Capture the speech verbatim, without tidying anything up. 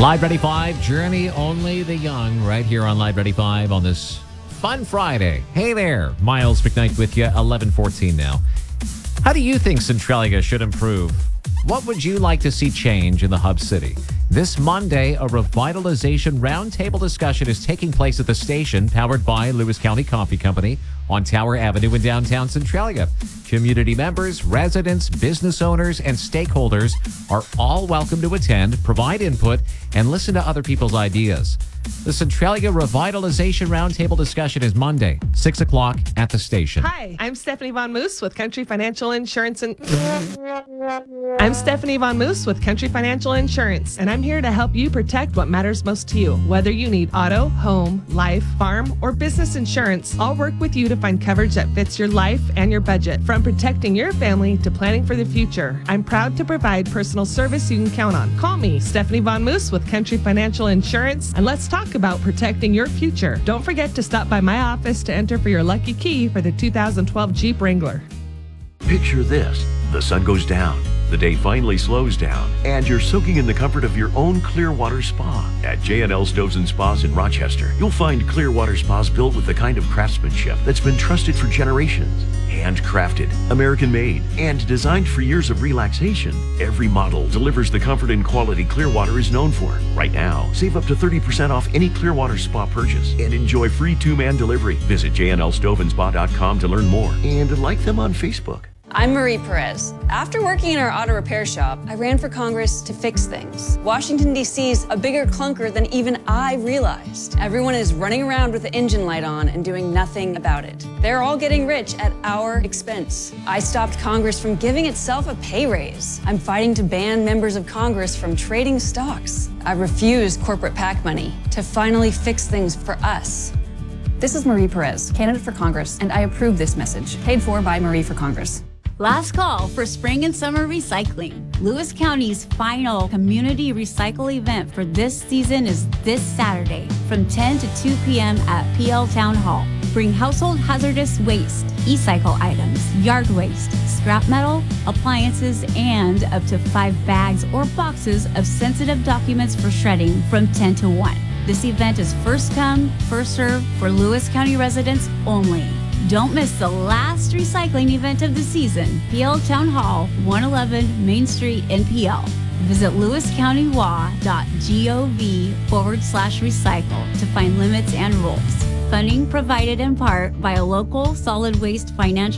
Live Ready five, Journey Only the Young, right here on Live Ready five on this fun Friday. Hey there, Miles McKnight with you, eleven fourteen now. How do you think Centralia should improve? What would you like to see change in the hub city? This Monday, a revitalization roundtable discussion is taking place at the station, powered by Lewis County Coffee Company on Tower Avenue in downtown Centralia. Community members, residents, business owners, and stakeholders are all welcome to attend, provide input, and listen to other people's ideas. The Centralia Revitalization Roundtable discussion is Monday, six o'clock at the station. Hi, I'm Stephanie Von Moose with Country Financial Insurance. and I'm Stephanie Von Moose with Country Financial Insurance, and I'm here to help you protect what matters most to you. Whether you need auto, home, life, farm, or business insurance, I'll work with you to find coverage that fits your life and your budget. From protecting your family to planning for the future, I'm proud to provide personal service you can count on. Call me, Stephanie Von Moose with Country Financial Insurance, and let's talk about protecting your future. Don't forget to stop by my office to enter for your lucky key for the two thousand twelve Jeep Wrangler. Picture this. The sun goes down, the day finally slows down, and you're soaking in the comfort of your own Clearwater Spa. At J and L Stoves and Spas in Rochester, you'll find Clearwater Spas built with the kind of craftsmanship that's been trusted for generations. Handcrafted, American-made, and designed for years of relaxation, every model delivers the comfort and quality Clearwater is known for. Right now, save up to thirty percent off any Clearwater Spa purchase and enjoy free two-man delivery. Visit j n l stove and spa dot com to learn more and like them on Facebook. I'm Marie Perez. After working in our auto repair shop, I ran for Congress to fix things. Washington, D C's a bigger clunker than even I realized. Everyone is running around with the engine light on and doing nothing about it. They're all getting rich at our expense. I stopped Congress from giving itself a pay raise. I'm fighting to ban members of Congress from trading stocks. I refuse corporate PAC money to finally fix things for us. This is Marie Perez, candidate for Congress, and I approve this message. Paid for by Marie for Congress. Last call for spring and summer recycling. Lewis County's final community recycle event for this season is this Saturday from ten to two p.m. at P L Town Hall. Bring household hazardous waste, e-cycle items, yard waste, scrap metal, appliances, and up to five bags or boxes of sensitive documents for shredding from ten to one. This event is first come, first served for Lewis County residents only. Don't miss the last recycling event of the season. P L Town Hall, one eleven Main Street in P L. Visit lewiscountywa.gov forward slash recycle to find limits and rules. Funding provided in part by a local solid waste financial